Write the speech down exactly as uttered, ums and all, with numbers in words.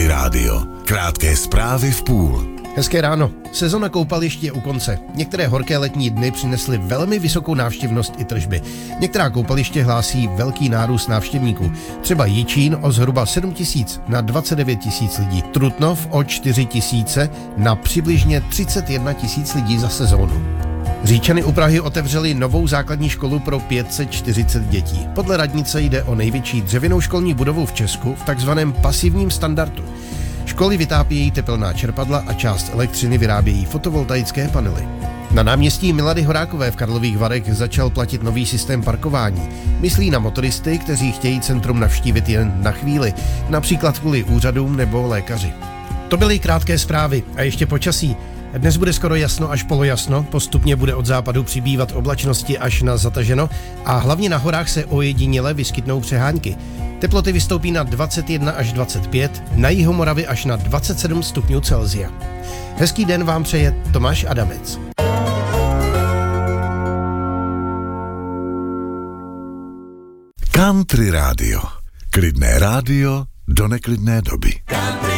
Country Rádio. Krátké zprávy v půl. Hezké ráno. Sezona koupališť je u konce. Některé horké letní dny přinesly velmi vysokou návštěvnost i tržby. Některá koupaliště hlásí velký nárůst návštěvníků. Třeba Jičín o zhruba sedm tisíc na dvacet devět tisíc lidí. Trutnov o čtyři tisíce na přibližně třicet jedna tisíc lidí za sezónu. Říčany u Prahy otevřeli novou základní školu pro pět set čtyřicet dětí. Podle radnice jde o největší dřevěnou školní budovu v Česku v takzvaném pasivním standardu. Školy vytápějí tepelná čerpadla a část elektřiny vyrábějí fotovoltaické panely. Na náměstí Milady Horákové v Karlových Varech začal platit nový systém parkování. Myslí na motoristy, kteří chtějí centrum navštívit jen na chvíli, například kvůli úřadům nebo lékaři. To byly krátké zprávy a ještě počasí. Dnes bude skoro jasno až polojasno, postupně bude od západu přibývat oblačnosti až na zataženo a hlavně na horách se ojediněle vyskytnou přehánky. Teploty vystoupí na dvacet jedna až dvacet pět, na jihu Moravy až na dvacet sedm stupňů Celsia. Hezký den vám přeje Tomáš Adamec. Country Rádio. Klidné rádio do neklidné doby.